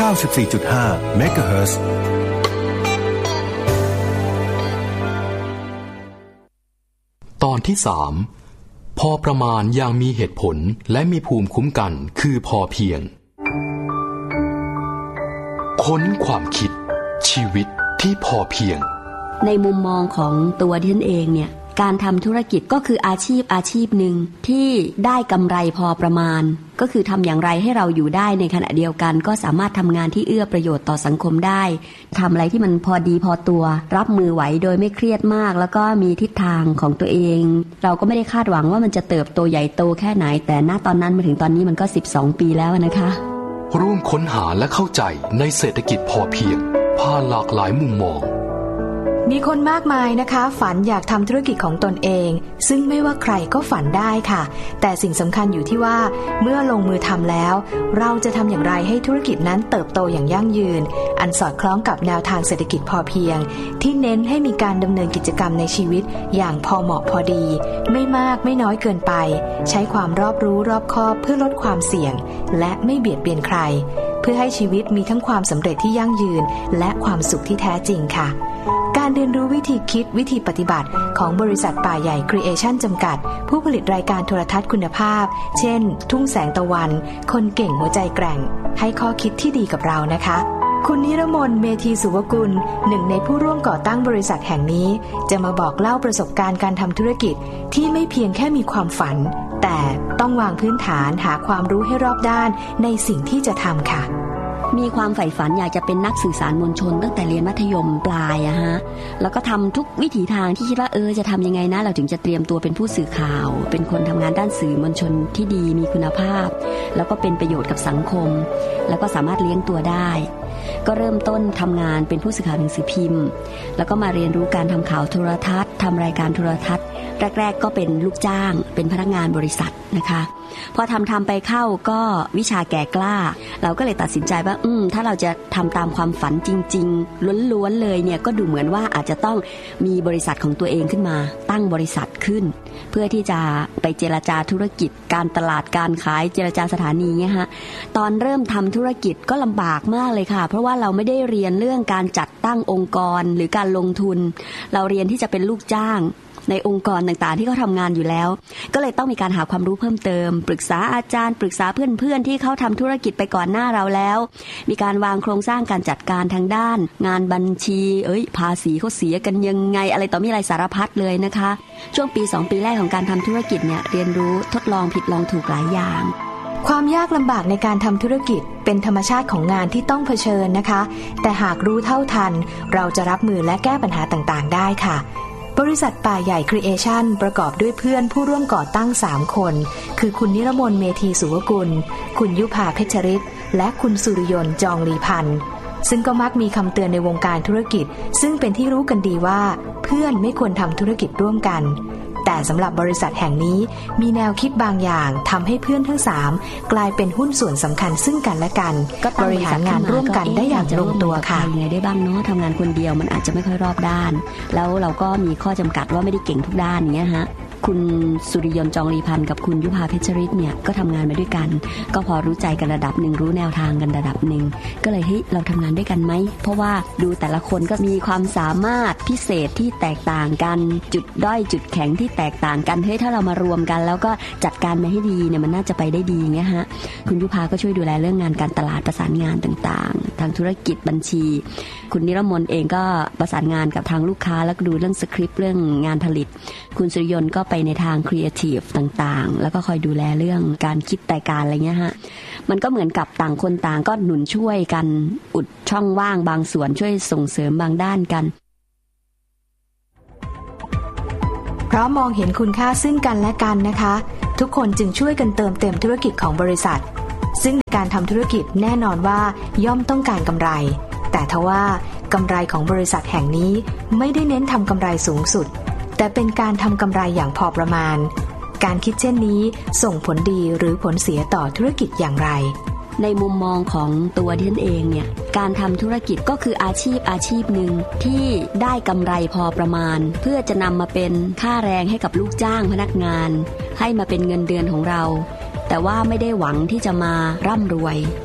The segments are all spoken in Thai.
94.5 เมกะเฮิรตซ์ตอนที่3พอประมาณอย่างมีเหตุผลและมีภูมิคุ้มกันคือพอเพียงค้นความคิดชีวิตที่พอเพียงในมุมมองของตัวดิฉันเองเนี่ยการทำธุรกิจก็คืออาชีพหนึ่งที่ได้กำไรพอประมาณก็คือทำอย่างไรให้เราอยู่ได้ในขณะเดียวกันก็สามารถทำงานที่เอื้อประโยชน์ต่อสังคมได้ทำอะไรที่มันพอดีพอตัวรับมือไหวโดยไม่เครียดมากแล้วก็มีทิศทางของตัวเองเราก็ไม่ได้คาดหวังว่ามันจะเติบโตใหญ่โตแค่ไหนแต่ณตอนนั้นมาถึงตอนนี้มันก็12ปีแล้วนะคะร่วมค้นหาและเข้าใจในเศรษฐกิจพอเพียงผ่านหลากหลายมุมมองมีคนมากมายนะคะฝันอยากทำธุรกิจของตนเองซึ่งไม่ว่าใครก็ฝันได้ค่ะแต่สิ่งสำคัญอยู่ที่ว่าเมื่อลงมือทำแล้วเราจะทำอย่างไรให้ธุรกิจนั้นเติบโตอย่างยั่งยืนอันสอดคล้องกับแนวทางเศรษฐกิจพอเพียงที่เน้นให้มีการดำเนินกิจกรรมในชีวิตอย่างพอเหมาะพอดีไม่มากไม่น้อยเกินไปใช้ความรอบรู้รอบคอบเพื่อลดความเสี่ยงและไม่เบียดเบียนใครเพื่อให้ชีวิตมีทั้งความสำเร็จที่ยั่งยืนและความสุขที่แท้จริงค่ะการเรียนรู้วิธีคิดวิธีปฏิบัติของบริษัทป่าใหญ่ครีเอชั่นจำกัดผู้ผลิตรายการโทรทัศน์คุณภาพเช่นทุ่งแสงตะวันคนเก่งหัวใจแกร่งให้ข้อคิดที่ดีกับเรานะคะคุณนิรมน เมธีสุวกุลหนึ่งในผู้ร่วมก่อตั้งบริษัทแห่งนี้จะมาบอกเล่าประสบการณ์การทำธุรกิจที่ไม่เพียงแค่มีความฝันแต่ต้องวางพื้นฐานหาความรู้ให้รอบด้านในสิ่งที่จะทำค่ะมีความใฝ่ฝันอยากจะเป็นนักสื่อสารมวลชนตั้งแต่เรียนมัธยมปลายอะฮะแล้วก็ทำทุกวิถีทางที่คิดว่าจะทำยังไงนะเราถึงจะเตรียมตัวเป็นผู้สื่อข่าวเป็นคนทำงานด้านสื่อมวลชนที่ดีมีคุณภาพแล้วก็เป็นประโยชน์กับสังคมแล้วก็สามารถเลี้ยงตัวได้ก็เริ่มต้นทำงานเป็นผู้สื่อข่าวหนังสือพิมพ์แล้วก็มาเรียนรู้การทำข่าวโทรทัศน์ทำรายการโทรทัศน์แรกๆก็เป็นลูกจ้างเป็นพนักงานบริษัทนะคะพอทำไปเข้าก็วิชาแก่กล้าเราก็เลยตัดสินใจว่าถ้าเราจะทำตามความฝันจริงๆล้วนๆเลยเนี่ยก็ดูเหมือนว่าอาจจะต้องมีบริษัทของตัวเองขึ้นมาตั้งบริษัทขึ้นเพื่อที่จะไปเจรจาธุรกิจการตลาดการขายเจรจาสถานีเนี่ยฮะตอนเริ่มทำธุรกิจก็ลำบากมากเลยค่ะเพราะว่าเราไม่ได้เรียนเรื่องการจัดตั้งองค์กรหรือการลงทุนเราเรียนที่จะเป็นลูกจ้างในองค์กรต่างๆที่เขาทำงานอยู่แล้วก็เลยต้องมีการหาความรู้เพิ่มเติมปรึกษาอาจารย์ปรึกษาเพื่อนๆที่เขาทำธุรกิจไปก่อนหน้าเราแล้วมีการวางโครงสร้างการจัดการทางด้านงานบัญชีภาษีเขาเสียกันยังไงอะไรต่อมีอะไรสารพัดเลยนะคะช่วงปี2ปีแรกของการทำธุรกิจเนี่ยเรียนรู้ทดลองผิดลองถูกหลายอย่างความยากลำบากในการทำธุรกิจเป็นธรรมชาติของงานที่ต้องเผชิญนะคะแต่หากรู้เท่าทันเราจะรับมือและแก้ปัญหาต่างๆได้ค่ะบริษัทป่าใหญ่ครีเอชั่นประกอบด้วยเพื่อนผู้ร่วมก่อตั้ง3คนคือคุณนิรมน เมธีสุวกุลคุณยุภาเพชรฤทธิ์และคุณสุริยนต์จองลีพันธ์ซึ่งก็มักมีคำเตือนในวงการธุรกิจซึ่งเป็นที่รู้กันดีว่าเพื่อนไม่ควรทำธุรกิจร่วมกันแต่สำหรับบริษัทแห่งนี้มีแนวคิดบางอย่างทำให้เพื่อนทั้ง3กลายเป็นหุ้นส่วนสำคัญซึ่งกันและกันบริหารงานร่วมกันได้อย่างลงตัวค่ะยังไงได้บ้างเนาะทำงานคนเดียวมันอาจจะไม่ค่อยรอบด้านแล้วเราก็มีข้อจำกัดว่าไม่ได้เก่งทุกด้านอย่างเงี้ยฮะคุณสุริยนต์จองลีพันธ์กับคุณยุภาเพชรฤทธิ์เนี่ยก็ทำงานมาด้วยกันก็พอรู้ใจกันระดับหนึ่งรู้แนวทางกันระดับหนึ่งก็เลยเราทำงานด้วยกันไหมเพราะว่าดูแต่ละคนก็มีความสามารถพิเศษที่แตกต่างกันจุดด้อยจุดแข็งที่แตกต่างกันถ้าเรามารวมกันแล้วก็จัดการมาให้ดีเนี่ยมันน่าจะไปได้ดีเงี้ยฮะคุณยุภาก็ช่วยดูแลเรื่องงานการตลาดประสานงานต่างๆทางธุรกิจบัญชีคุณนิรมนเองก็ประสานงานกับทางลูกค้าแล้วก็ดูเรื่องสคริปต์เรื่องงานผลิตคุณสุริยนต์ก็ไปในทางครีเอทีฟต่างๆแล้วก็คอยดูแลเรื่องการคิดรายการอะไรเงี้ยฮะมันก็เหมือนกับต่างคนต่างก็หนุนช่วยกันอุดช่องว่างบางส่วนช่วยส่งเสริมบางด้านกันเพราะมองเห็นคุณค่าซึ่งกันและกันนะคะทุกคนจึงช่วยกันเติมเต็มธุรกิจของบริษัทซึ่งการทำธุรกิจแน่นอนว่าย่อมต้องการกำไรแต่ทว่ากำไรของบริษัทแห่งนี้ไม่ได้เน้นทำกำไรสูงสุดแต่เป็นการทำกำไรอย่างพอประมาณการคิดเช่นนี้ส่งผลดีหรือผลเสียต่อธุรกิจอย่างไรในมุมมองของตัวดิฉันเองเนี่ยการทำธุรกิจก็คืออาชีพหนึ่งที่ได้กำไรพอประมาณเพื่อจะนำมาเป็นค่าแรงให้กับลูกจ้างพนักงานให้มาเป็นเงินเดือนของเราแต่ว่าไม่ได้หวังที่จะมาร่ำรวย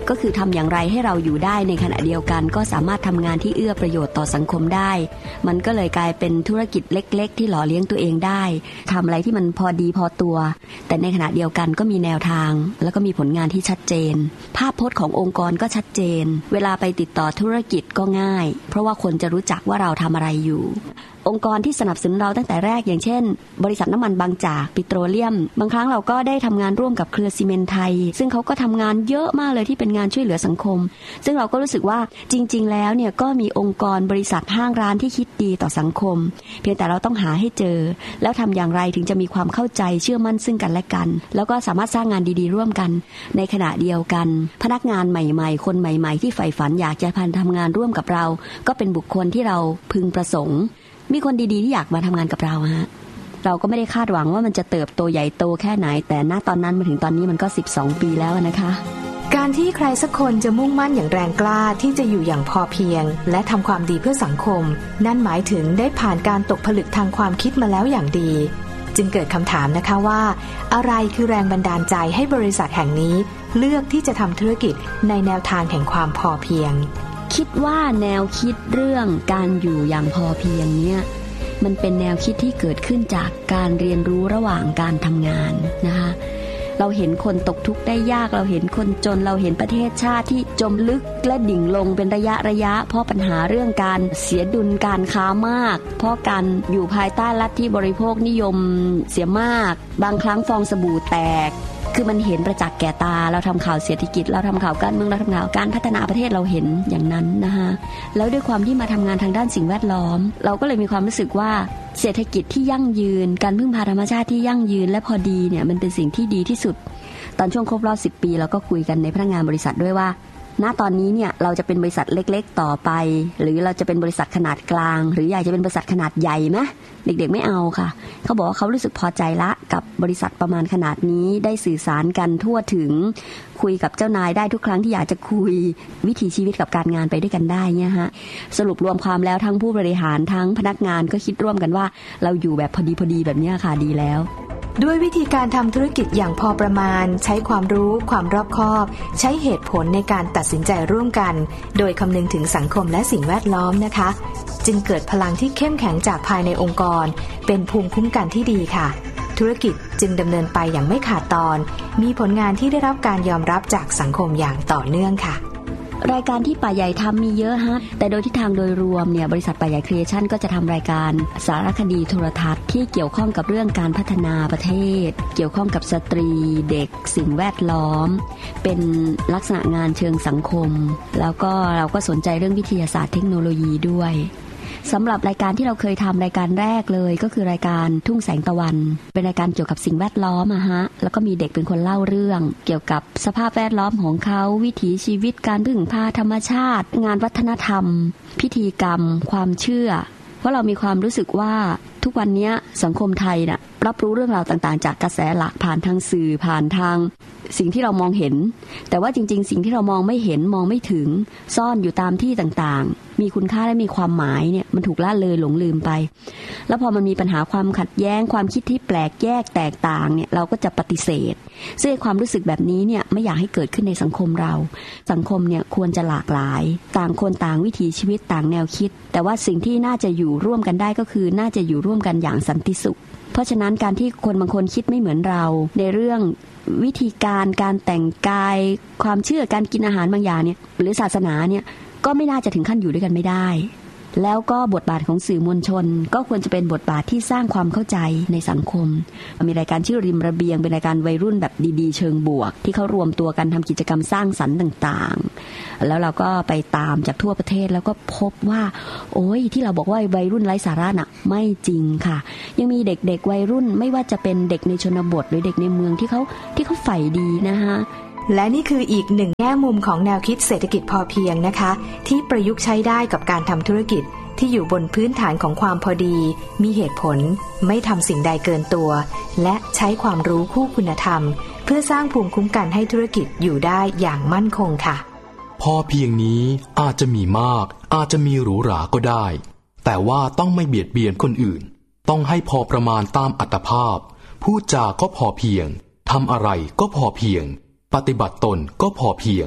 ก็คือทำอย่างไรให้เราอยู่ได้ในขณะเดียวกันก็สามารถทำงานที่เอื้อประโยชน์ต่อสังคมได้มันก็เลยกลายเป็นธุรกิจเล็กๆที่หล่อเลี้ยงตัวเองได้ทำอะไรที่มันพอดีพอตัวแต่ในขณะเดียวกันก็มีแนวทางแล้วก็มีผลงานที่ชัดเจนภาพพจน์ขององค์กรก็ชัดเจนเวลาไปติดต่อธุรกิจก็ง่ายเพราะว่าคนจะรู้จักว่าเราทำอะไรอยู่องค์กรที่สนับสนุนเราตั้งแต่แรกอย่างเช่นบริษัทน้ำมันบางจากปิโตรเลียมบางครั้งเราก็ได้ทำงานร่วมกับเครือซีเมนต์ไทยซึ่งเขาก็ทำงานเยอะมากเลยที่เป็นงานช่วยเหลือสังคมซึ่งเราก็รู้สึกว่าจริงๆแล้วเนี่ยก็มีองค์กรบริษัทห้างร้านที่คิดดีต่อสังคมเพียงแต่เราต้องหาให้เจอแล้วทำอย่างไรถึงจะมีความเข้าใจเชื่อมั่นซึ่งกันและกันแล้วก็สามารถสร้างงานดีๆร่วมกันในขณะเดียวกันพนักงานใหม่ๆคนใหม่ๆที่ใฝ่ฝันอยากจะทำงานร่วมกับเราก็เป็นบุคคลที่เราพึงประสงค์มีคนดีๆที่อยากมาทำงานกับเราฮะเราก็ไม่ได้คาดหวังว่ามันจะเติบโตใหญ่โตแค่ไหนแต่ณตอนนั้นมาถึงตอนนี้มันก็12ปีแล้วนะคะการที่ใครสักคนจะมุ่งมั่นอย่างแรงกล้าที่จะอยู่อย่างพอเพียงและทำความดีเพื่อสังคมนั่นหมายถึงได้ผ่านการตกผลึกทางความคิดมาแล้วอย่างดีจึงเกิดคำถามนะคะว่าอะไรคือแรงบันดาลใจให้บริษัทแห่งนี้เลือกที่จะทำธุรกิจในแนวทางแห่งความพอเพียงคิดว่าแนวคิดเรื่องการอยู่อย่างพอเพียงเนี่ยมันเป็นแนวคิดที่เกิดขึ้นจากการเรียนรู้ระหว่างการทำงานนะคะเราเห็นคนตกทุกข์ได้ยากเราเห็นคนจนเราเห็นประเทศชาติที่จมลึกและดิ่งลงเป็นระยะเพราะปัญหาเรื่องการเสียดุลการค้ามากเพราะการอยู่ภายใต้ลัทธิบริโภคนิยมเสียมากบางครั้งฟองสบู่แตกคือมันเห็นประจักษ์แก่ตาเราทำข่าวเศรษฐกิจเราทำข่าวการเมืองเราทำข่าวการพัฒนาประเทศเราเห็นอย่างนั้นนะคะแล้วด้วยความที่มาทำงานทางด้านสิ่งแวดล้อมเราก็เลยมีความรู้สึกว่าเศรษฐกิจที่ยั่งยืนการพึ่งพาธรรมชาติที่ยั่งยืนและพอดีเนี่ยมันเป็นสิ่งที่ดีที่สุดตอนช่วงครบรอบ10ปีเราก็คุยกันในพนักงานบริษัทด้วยว่าณตอนนี้เนี่ยเราจะเป็นบริษัทเล็กๆต่อไปหรือเราจะเป็นบริษัทขนาดกลางหรืออยากจะเป็นบริษัทขนาดใหญ่ไหมเด็กๆไม่เอาค่ะเขาบอกว่าเขารู้สึกพอใจละกับบริษัทประมาณขนาดนี้ได้สื่อสารกันทั่วถึงคุยกับเจ้านายได้ทุกครั้งที่อยากจะคุยวิถีชีวิตกับการงานไปด้วยกันได้เนี่ยฮะสรุปรวมความแล้วทั้งผู้บริหารทั้งพนักงานก็คิดร่วมกันว่าเราอยู่แบบพอดีแบบนี้ค่ะดีแล้วด้วยวิธีการทำธุรกิจอย่างพอประมาณใช้ความรู้ความรอบคอบใช้เหตุผลในการตัดสินใจร่วมกันโดยคำนึงถึงสังคมและสิ่งแวดล้อมนะคะจึงเกิดพลังที่เข้มแข็งจากภายในองค์กรเป็นภูมิคุ้มกันที่ดีค่ะธุรกิจจึงดำเนินไปอย่างไม่ขาดตอนมีผลงานที่ได้รับการยอมรับจากสังคมอย่างต่อเนื่องค่ะรายการที่ป่าใหญ่ทำมีเยอะฮะแต่โดยทิศทางโดยรวมเนี่ยบริษัทป่าใหญ่ครีเอชั่นก็จะทำรายการสารคดีโทรทัศน์ที่เกี่ยวข้องกับเรื่องการพัฒนาประเทศเกี่ยวข้องกับสตรีเด็กสิ่งแวดล้อมเป็นลักษณะงานเชิงสังคมแล้วก็เราก็สนใจเรื่องวิทยาศาสตร์เทคโนโลยีด้วยสำหรับรายการที่เราเคยทำรายการแรกเลยก็คือรายการทุ่งแสงตะวันเป็นรายการเกี่ยวกับสิ่งแวดล้อมฮะแล้วก็มีเด็กเป็นคนเล่าเรื่องเกี่ยวกับสภาพแวดล้อมของเขาวิถีชีวิตการพึ่งพาธรรมชาติงานวัฒนธรรมพิธีกรรมความเชื่อเพราะเรามีความรู้สึกว่าทุกวันนี้สังคมไทยน่ะรับรู้เรื่องราวต่างๆจากกระแสหลักผ่านทางสื่อผ่านทางสิ่งที่เรามองเห็นแต่ว่าจริงๆสิ่งที่เรามองไม่เห็นมองไม่ถึงซ่อนอยู่ตามที่ต่างๆมีคุณค่าและมีความหมายเนี่ยมันถูกละเลยหลงลืมไปแล้วพอมันมีปัญหาความขัดแย้งความคิดที่แปลกแยกแตกต่างเนี่ยเราก็จะปฏิเสธซึ่งความรู้สึกแบบนี้เนี่ยไม่อยากให้เกิดขึ้นในสังคมเราสังคมเนี่ยควรจะหลากหลายต่างคนต่างวิถีชีวิตต่างแนวคิดแต่ว่าสิ่งที่น่าจะอยู่ร่วมกันได้ก็คือน่าจะอยู่ร่วมกันอย่างสันติสุขเพราะฉะนั้นการที่คนบางคนคิดไม่เหมือนเราในเรื่องวิธีการแต่งกายความเชื่อการกินอาหารบางอย่างเนี่ยหรือศาสนาเนี่ยก็ไม่น่าจะถึงขั้นอยู่ด้วยกันไม่ได้แล้วก็บทบาทของสื่อมวลชนก็ควรจะเป็นบทบาทที่สร้างความเข้าใจในสังคมมีรายการชื่อริมระเบียงเป็นรายการวัยรุ่นแบบดีๆเชิงบวกที่เขารวมตัวกันทำกิจกรรมสร้างสรรค์ต่างๆแล้วเราก็ไปตามจากทั่วประเทศแล้วก็พบว่าโอ้ยที่เราบอกว่าวัยรุ่นไร้สาระน่ะไม่จริงค่ะยังมีเด็กๆวัยรุ่นไม่ว่าจะเป็นเด็กในชนบทหรือเด็กในเมืองที่เขาใฝ่ดีนะคะและนี่คืออีกหนึ่งแง่มุมของแนวคิดเศรษฐกิจพอเพียงนะคะที่ประยุกต์ใช้ได้กับการทำธุรกิจที่อยู่บนพื้นฐานของความพอดีมีเหตุผลไม่ทำสิ่งใดเกินตัวและใช้ความรู้คู่คุณธรรมเพื่อสร้างภูมิคุ้มกันให้ธุรกิจอยู่ได้อย่างมั่นคงค่ะพอเพียงนี้อาจจะมีมากอาจจะมีหรูหราก็ได้แต่ว่าต้องไม่เบียดเบียนคนอื่นต้องให้พอประมาณตามอัตภาพพูดจาก็พอเพียงทำอะไรก็พอเพียงปฏิบัติตนก็พอเพียง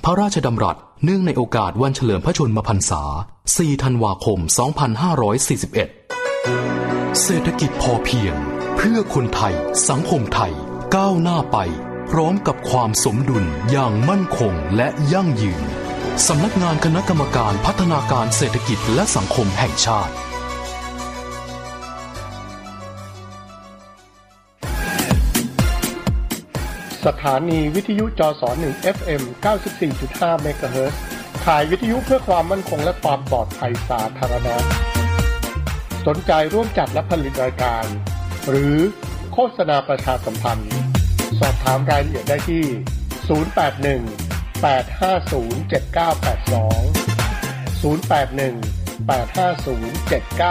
พระราชดำรัสเนื่องในโอกาสวันเฉลิมพระชนมพรรษา 4 ธันวาคม 2541 เศรษฐกิจพอเพียงเพื่อคนไทยสังคมไทยก้าวหน้าไปพร้อมกับความสมดุลอย่างมั่นคงและยั่งยืนสำนักงานคณะกรรมการพัฒนาการเศรษฐกิจและสังคมแห่งชาติสถานีวิทยุจส.1 FM 94.5 เมกะเฮิรตซ์ขายวิทยุเพื่อความมั่นคงและความปลอดภัยสาธารณะสนใจร่วมจัดและผลิตรายการหรือโฆษณาประชาสัมพันธ์สอบถามรายละเอียดได้ที่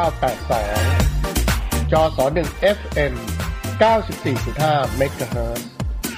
081-850-7982 081-850-7982 จส.1 FM 94.5 เมกะเฮิรตซ์